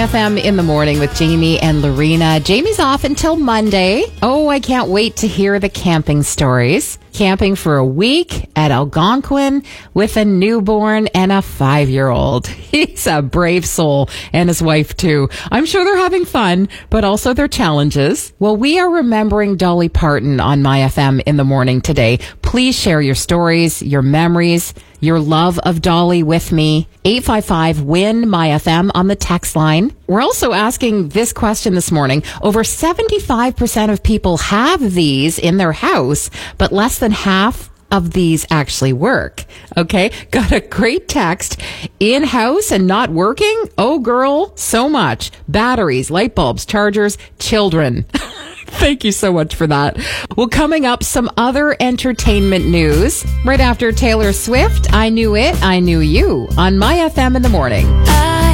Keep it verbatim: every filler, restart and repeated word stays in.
F M in the morning with Jamie and Lorena. Jamie's off until Monday. Oh, I can't wait to hear the camping stories. Camping for a week at Algonquin with a newborn and a five-year-old. He's a brave soul, and his wife too. I'm sure they're having fun, but also their challenges. Well, we are remembering Dolly Parton on My F M in the morning today. Please share your stories, your memories, your love of Dolly with me. eight five five, W I N, My F M on the text line. We're also asking this question this morning. Over seventy-five percent of people have these in their house, but less than half of these actually work. Okay. Got a great text. In-house and not working? Oh, girl, so much. Batteries, light bulbs, chargers, children. Thank you so much for that. Well, coming up, some other entertainment news. Right after Taylor Swift, I Knew It, I Knew You on My F M in the morning. I